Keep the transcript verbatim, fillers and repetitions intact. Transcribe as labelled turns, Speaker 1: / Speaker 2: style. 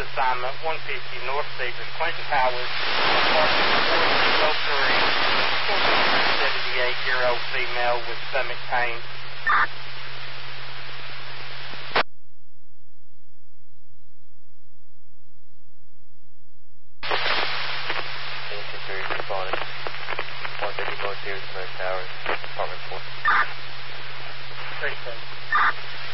Speaker 1: assignment, one fifty North Stevens, Clinton Towers, apartment four oh three, seventy-eight-year-old female with stomach pain.
Speaker 2: Three responding. one fifty North Stevens, Towers, apartment four.
Speaker 1: Three, seven.